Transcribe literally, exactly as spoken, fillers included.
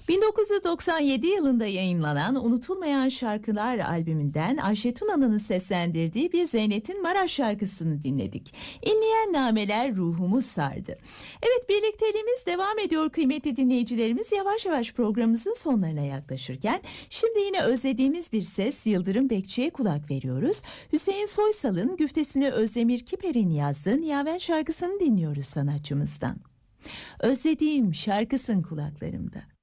bin dokuz yüz doksan yedi yılında yayınlanan Unutulmayan Şarkılar albümünden Ayşe Tuna'nın seslendirdiği bir Zeynet'in Maraş şarkısını dinledik. İnleyen nameler ruhumu sardı. Evet, birlikteliğimiz devam ediyor kıymetli dinleyicilerimiz. Yavaş yavaş programımızın sonlarına yaklaşırken şimdi yine özlediğimiz bir ses Yıldırım Bekçi'ye kulak veriyoruz. Hüseyin Soysal'ın güftesini Özdemir Kiper'in yazdığı Niyaven şarkısını dinliyoruz sanatçımızdan. Özlediğim şarkısın kulaklarımda.